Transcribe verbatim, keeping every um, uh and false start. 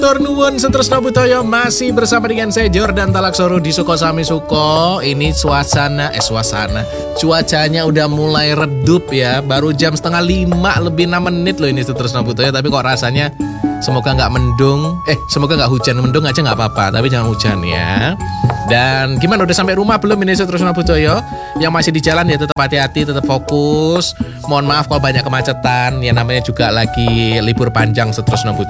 Tur nuwun Setresna Budaya, masih bersama dengan saya Jordan Talaksoro di Suko Sami Suko. Ini suasana, eh suasana, cuacanya udah mulai redup ya. Baru jam setengah lima lebih enam menit loh ini Setresna Budaya. Tapi kok rasanya semoga nggak mendung, eh semoga nggak hujan. Mendung aja nggak apa-apa, tapi jangan hujan ya. Dan gimana, udah sampai rumah belum ini Setresna Budaya? Yang masih di jalan ya tetap hati-hati, tetap fokus. Mohon maaf kalau banyak kemacetan, ya namanya juga lagi libur panjang Setresna Budaya.